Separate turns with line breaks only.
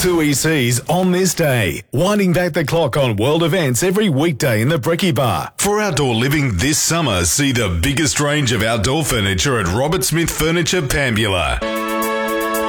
Two ECs on this day, winding back the clock on world events every weekday in the Brekkie Bar. For outdoor living this summer, see the biggest range of outdoor furniture at Robert Smith Furniture, Pambula.